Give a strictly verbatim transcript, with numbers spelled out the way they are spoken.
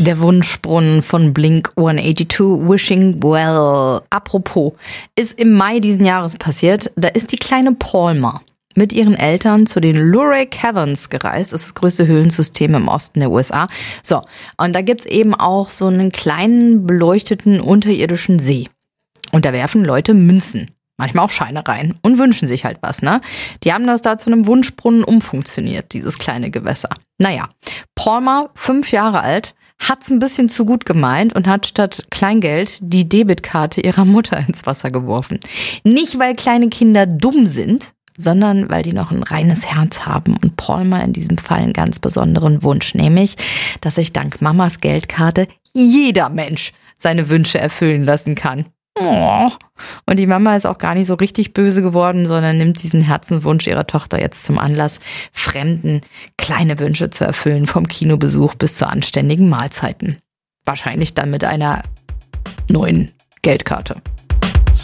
Der Wunschbrunnen von Blink hundertzweiundachtzig, Wishing Well. Apropos, ist im Mai diesen Jahres passiert. Da ist die kleine Palmer mit ihren Eltern zu den Luray Caverns gereist. Das ist das größte Höhlensystem im Osten der U S A. So, und da gibt's eben auch so einen kleinen beleuchteten unterirdischen See. Und da werfen Leute Münzen, manchmal auch Scheine rein und wünschen sich halt was, ne? Die haben das da zu einem Wunschbrunnen umfunktioniert, dieses kleine Gewässer. Naja, Palmer, fünf Jahre alt, hat's ein bisschen zu gut gemeint und hat statt Kleingeld die Debitkarte ihrer Mutter ins Wasser geworfen. Nicht, weil kleine Kinder dumm sind, sondern weil die noch ein reines Herz haben und Palmer in diesem Fall einen ganz besonderen Wunsch, nämlich, dass sich dank Mamas Geldkarte jeder Mensch seine Wünsche erfüllen lassen kann. Oh. Und die Mama ist auch gar nicht so richtig böse geworden, sondern nimmt diesen Herzenswunsch ihrer Tochter jetzt zum Anlass, Fremden kleine Wünsche zu erfüllen, vom Kinobesuch bis zu anständigen Mahlzeiten. Wahrscheinlich dann mit einer neuen Geldkarte.